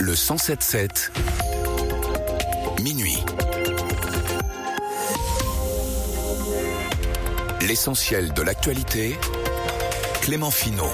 Le 107.7, minuit. L'essentiel de l'actualité, Clément Finot.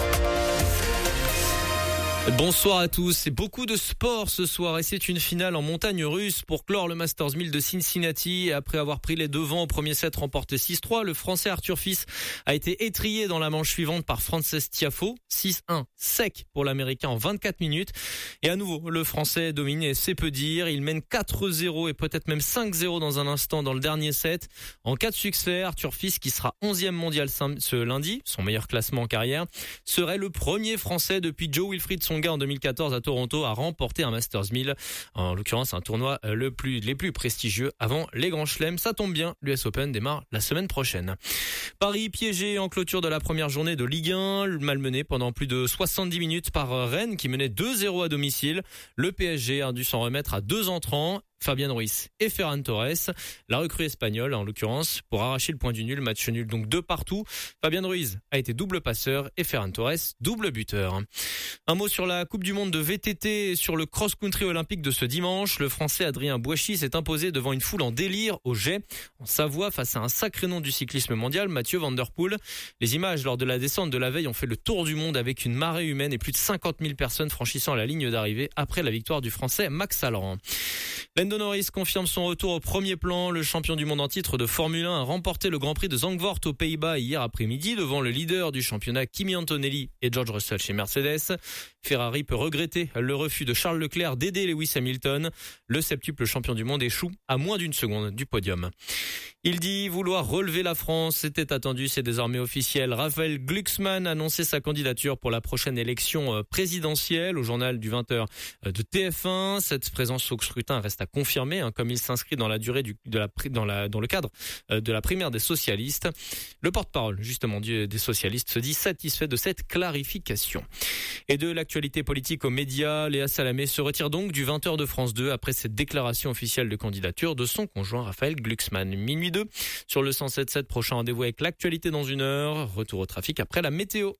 Bonsoir à tous, c'est beaucoup de sport ce soir et c'est une finale en montagne russe pour clore le Masters 1000 de Cincinnati. Et après avoir pris les devants au premier set remporté 6-3, le Français Arthur Fils a été étrillé dans la manche suivante par Frances Tiafoe, 6-1 sec pour l'Américain en 24 minutes. Et à nouveau, le Français domine et c'est peu dire, il mène 4-0 et peut-être même 5-0 dans un instant dans le dernier set. En cas de succès, Arthur Fils, qui sera 11e mondial ce lundi, son meilleur classement en carrière, serait le premier Français depuis Joe Wilfried Tsonga en 2014 à Toronto à remporter un Masters 1000, en l'occurrence un tournoi les plus prestigieux avant les grands chelems. Ça tombe bien, l'US Open démarre la semaine prochaine. Paris piégé en clôture de la première journée de Ligue 1, malmené pendant plus de 70 minutes par Rennes qui menait 2-0 à domicile. Le PSG a dû s'en remettre à 2 entrants, Fabian Ruiz et Ferran Torres, la recrue espagnole en l'occurrence, pour arracher le point du nul, match nul donc 2 partout. Fabian Ruiz a été double passeur et Ferran Torres double buteur. Un mot sur la Coupe du Monde de VTT et sur le cross-country olympique de ce dimanche. Le Français Adrien Bouachy s'est imposé devant une foule en délire au jet en Savoie face à un sacré nom du cyclisme mondial, Mathieu Van Der Poel. Les images lors de la descente de la veille ont fait le tour du monde avec une marée humaine et plus de 50 000 personnes franchissant la ligne d'arrivée après la victoire du Français Max Halleran. Lando Norris confirme son retour au premier plan. Le champion du monde en titre de Formule 1 a remporté le Grand Prix de Zandvoort aux Pays-Bas hier après-midi devant le leader du championnat Kimi Antonelli et George Russell chez Mercedes. Ferrari peut regretter le refus de Charles Leclerc d'aider Lewis Hamilton. Le septuple champion du monde échoue à moins d'une seconde du podium. Il dit vouloir relever la France. C'était attendu, c'est désormais officiel. Raphaël Glucksmann a annoncé sa candidature pour la prochaine élection présidentielle au journal du 20h de TF1. Cette présence au scrutin reste à confirmer, comme il s'inscrit dans la durée dans le cadre de la primaire des socialistes. Le porte-parole justement des socialistes se dit satisfait de cette clarification. Et de l'actualité politique aux médias, Léa Salamé se retire donc du 20h de France 2 après cette déclaration officielle de candidature de son conjoint Raphaël Glucksmann. Minuit 2 sur le 107.7, prochain rendez-vous avec l'actualité dans une heure. Retour au trafic après la météo.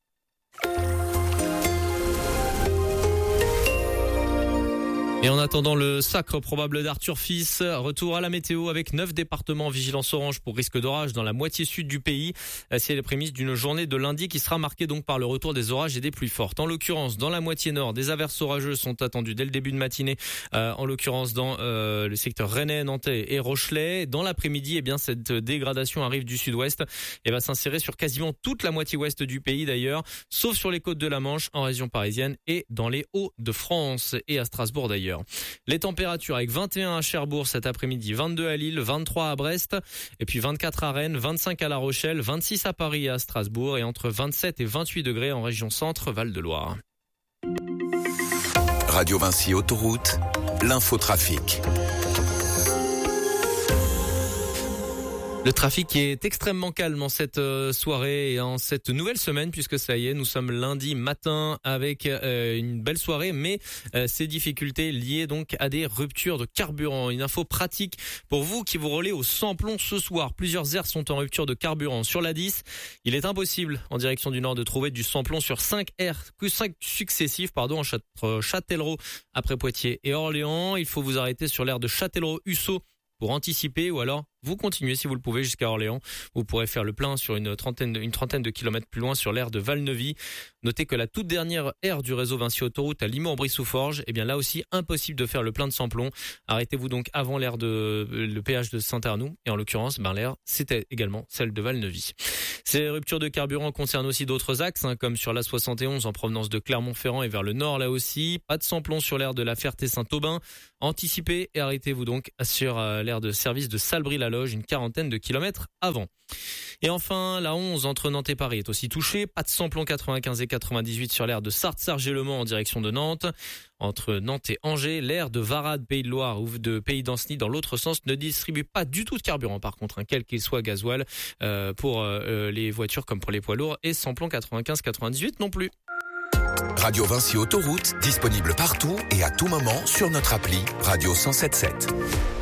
Et en attendant le sacre probable d'Arthur Fils, retour à la météo avec 9 départements en vigilance orange pour risque d'orage dans la moitié sud du pays. C'est les prémices d'une journée de lundi qui sera marquée donc par le retour des orages et des pluies fortes. En l'occurrence, dans la moitié nord, des averses orageuses sont attendues dès le début de matinée, en l'occurrence dans le secteur rennais, nantais et rochelais. Dans l'après-midi, eh bien cette dégradation arrive du sud-ouest et va s'insérer sur quasiment toute la moitié ouest du pays d'ailleurs, sauf sur les côtes de la Manche, en région parisienne et dans les Hauts-de-France et à Strasbourg d'ailleurs. Les températures avec 21 à Cherbourg cet après-midi, 22 à Lille, 23 à Brest, et puis 24 à Rennes, 25 à La Rochelle, 26 à Paris et à Strasbourg, et entre 27 et 28 degrés en région centre, Val-de-Loire. Radio Vinci Autoroute, l'infotrafic. Le trafic est extrêmement calme en cette soirée et en cette nouvelle semaine puisque ça y est, nous sommes lundi matin avec une belle soirée, mais ces difficultés liées donc à des ruptures de carburant. Une info pratique pour vous qui vous relais au samplon ce soir. Plusieurs aires sont en rupture de carburant. Sur la 10, il est impossible en direction du nord de trouver du samplon sur 5 aires successives entre Châtellerault après Poitiers et Orléans. Il faut vous arrêter sur l'aire de Châtellerault-Hussot pour anticiper ou alors vous continuez si vous le pouvez jusqu'à Orléans. Vous pourrez faire le plein sur une trentaine de kilomètres plus loin sur l'aire de Val-Neuvy. Notez que la toute dernière aire du réseau Vinci Autoroute à Limay-en-Brie-sous-Forges, eh bien là aussi impossible de faire le plein de samplon. Arrêtez-vous donc avant l'aire le péage de Saint-Arnoux et en l'occurrence l'aire c'était également celle de Val-Neuvy. Ces ruptures de carburant concernent aussi d'autres axes comme sur la 71 en provenance de Clermont-Ferrand et vers le nord là aussi. Pas de samplon sur l'aire de la Ferté-Saint-Aubin. Anticipez et arrêtez-vous donc sur l'aire de service de Salbris-la-Loge, une quarantaine de kilomètres avant. Et enfin, la 11 entre Nantes et Paris est aussi touchée. Pas de samplon 95 et 98 sur l'aire de Sarthe-Sargé-le-Mans en direction de Nantes. Entre Nantes et Angers, l'aire de Varade, Pays de Loire ou de Pays d'Ancenis dans l'autre sens ne distribue pas du tout de carburant par contre, quel qu'il soit gasoil, pour les voitures comme pour les poids lourds, et samplon 95-98 non plus. Radio Vinci Autoroute, disponible partout et à tout moment sur notre appli Radio 107.7.